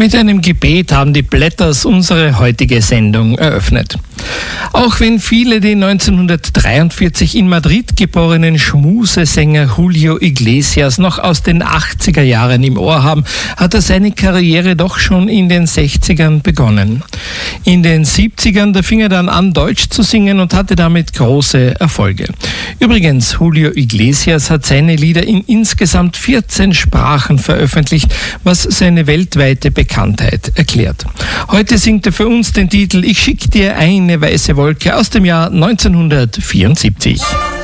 Mit einem Gebet haben die Blätters unsere heutige Sendung eröffnet. Auch wenn viele den 1943 in Madrid geborenen Schmusesänger Julio Iglesias noch aus den 80er Jahren im Ohr haben, hat er seine Karriere doch schon in den 60ern begonnen. In den 70ern, da fing er dann an, Deutsch zu singen und hatte damit große Erfolge. Übrigens, Julio Iglesias hat seine Lieder in insgesamt 14 Sprachen veröffentlicht, was seine weltweite Bekanntheit erklärt. Heute singt er für uns den Titel "Ich schick dir eine weiße Wolke" aus dem Jahr 1974.